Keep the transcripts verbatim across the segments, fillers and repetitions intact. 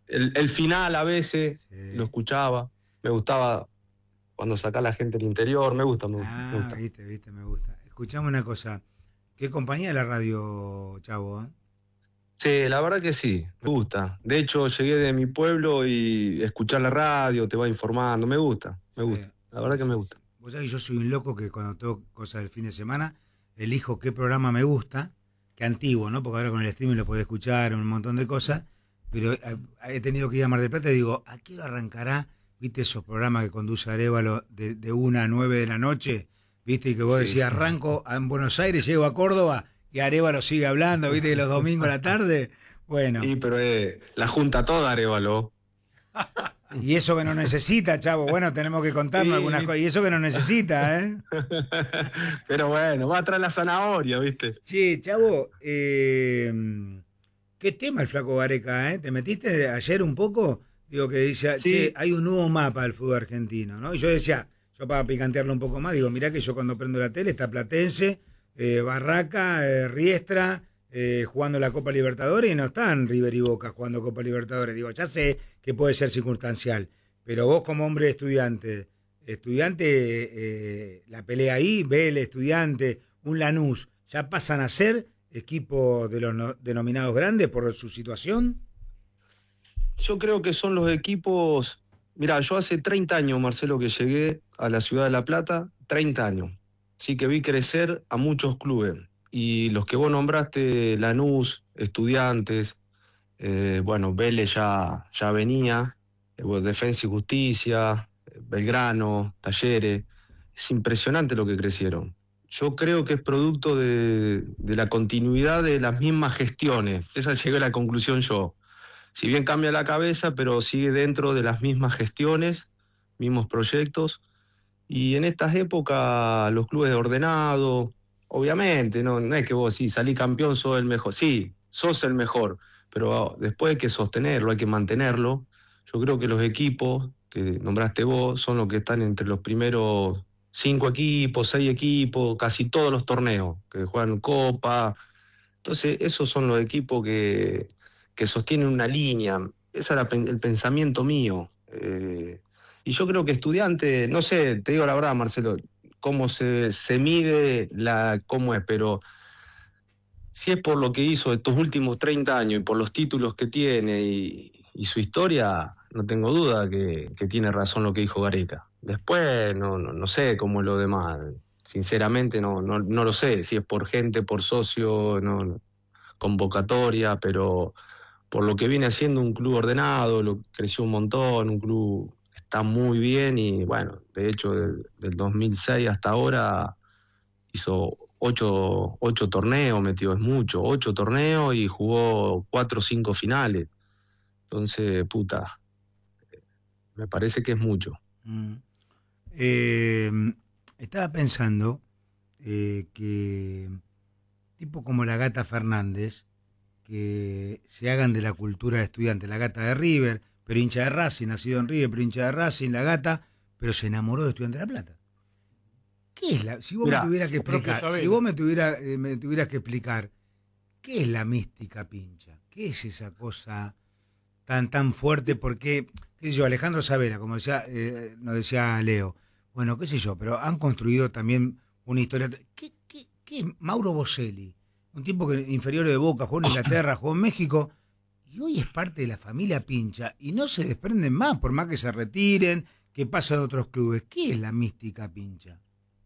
el, el final a veces Sí. lo escuchaba, me gustaba cuando sacaba la gente del interior, me gusta, me gusta. Ah, me gusta. viste, viste, me gusta. Escuchame una cosa. ¿Qué compañía de la radio, Chavo? ¿Eh? Sí, la verdad que sí, me gusta. De hecho, llegué de mi pueblo y escuchar la radio, te va informando, me gusta, me Sí, gusta, la sí, verdad que me sí, gusta. sí. Vos sabés que yo soy un loco que cuando tengo cosas del fin de semana, elijo qué programa me gusta, que antiguo, ¿no? Porque ahora con el streaming lo podés escuchar, un montón de cosas, pero eh, he tenido que ir a Mar del Plata y digo, ¿a qué hora arrancará? ¿Viste esos programas que conduce Arévalo de, de una a nueve de la noche? ¿Viste? Y que vos Sí. decías, arranco en Buenos Aires, llego a Córdoba y Arévalo sigue hablando, ¿viste? Que los domingos a la tarde, bueno. Y pero eh, la junta toda, Arévalo. Y eso que no necesita, Chavo, bueno, tenemos que contarnos Sí, algunas cosas. Y eso que no necesita, ¿eh? pero bueno, va atrás la zanahoria, ¿viste? Che, Chavo, eh, qué tema el Flaco Gareca, ¿eh? ¿Te metiste ayer un poco? Digo que dice, che, Sí, hay un nuevo mapa del fútbol argentino, ¿no? Y yo decía, yo para picantearlo un poco más, digo, mirá que yo cuando prendo la tele está Platense, eh, Barraca, eh, Riestra, eh, jugando la Copa Libertadores y no están River y Boca jugando Copa Libertadores. Digo, ya sé que puede ser circunstancial, pero vos como hombre estudiante, estudiante, eh, la pelea ahí, Vélez, estudiante, un Lanús, ¿ya pasan a ser equipos de los no, denominados grandes por su situación? yo creo que son los equipos. Mirá, yo hace treinta años, Marcelo, que llegué a la ciudad de La Plata, treinta años. Sí que vi crecer a muchos clubes. Y los que vos nombraste, Lanús, Estudiantes, eh, bueno, Vélez ya, ya venía, eh, bueno, Defensa y Justicia, eh, Belgrano, Talleres. Es impresionante lo que crecieron. Yo creo que es producto de, de la continuidad de las mismas gestiones. Esa llegué a la conclusión yo. Si bien cambia la cabeza, pero sigue dentro de las mismas gestiones, mismos proyectos. Y en estas épocas los clubes ordenados, obviamente, no, no es que vos sí, salí campeón, sos el mejor. Sí, sos el mejor, pero después hay que sostenerlo, hay que mantenerlo. Yo creo que los equipos que nombraste vos son los que están entre los primeros cinco equipos, seis equipos, casi todos los torneos, que juegan Copa. Entonces, esos son los equipos que, que sostienen una línea. Ese era el pensamiento mío. Eh, y yo creo que estudiante, no sé, te digo la verdad, Marcelo, cómo se, se mide, la, cómo es, pero si es por lo que hizo estos últimos treinta años y por los títulos que tiene y, y su historia, no tengo duda que, que tiene razón lo que dijo Gareca. Después, no, no, no sé cómo es lo demás. Sinceramente, no, no, no lo sé, si es por gente, por socio, no, no, convocatoria, pero por lo que viene haciendo un club ordenado, lo, creció un montón, un club está muy bien y bueno, de hecho del, del dos mil seis hasta ahora hizo ocho, ocho torneos, metió, es mucho, ocho torneos y jugó cuatro o cinco finales. Entonces, puta, me parece que es mucho. Mm. Eh, estaba pensando eh, que tipo como la Gata Fernández, que se hagan de la cultura de estudiante, la Gata de River, pero hincha de Racing, nacido en River, pero hincha de Racing, la Gata, pero se enamoró de Estudiante de La Plata. ¿Qué es la? Si vos Mirá, me tuvieras que su propio explicar, saber. si vos me, tuviera, eh, me tuvieras que explicar, ¿qué es la mística pincha? ¿Qué es esa cosa tan tan fuerte? Porque, qué sé yo, Alejandro Sabela, como decía, eh, nos decía Leo, bueno, qué sé yo, pero han construido también una historia. ¿Qué, qué, qué? Mauro Boselli, un tipo que inferior de Boca, jugó en Inglaterra, jugó en México, y hoy es parte de la familia pincha, y no se desprenden más, por más que se retiren, que pasan a otros clubes. ¿Qué es la mística pincha?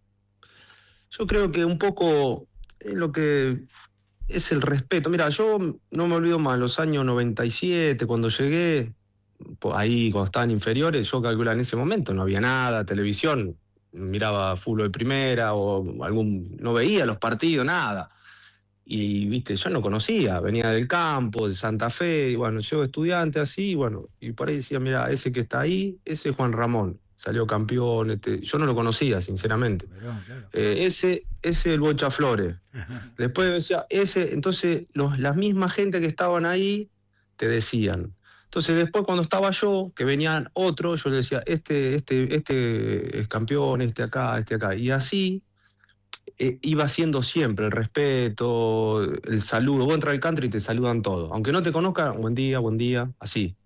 yo creo que un poco es lo que es el respeto. Mira, yo no me olvido más, los años noventa y siete, cuando llegué, pues ahí cuando estaban inferiores, yo calculo en ese momento, no había nada, televisión, miraba fútbol de primera o algún, no veía los partidos, nada. Y, viste, yo no conocía, venía del campo, de Santa Fe, y bueno, yo estudiante así, y bueno, y por ahí decía, mira, ese que está ahí, ese es Juan Ramón, salió campeón, este, yo no lo conocía, sinceramente. Pero, claro. Eh, ese, ese el Bocha Flores. Después decía, ese, entonces los, las mismas gente que estaban ahí te decían. Entonces después cuando estaba yo, que venían otros, yo le decía, este, este, este es campeón, este acá, este acá. Y así eh, iba haciendo siempre el respeto, el saludo. Vos entras al country y te saludan todos. Aunque no te conozcan, buen día, buen día, así.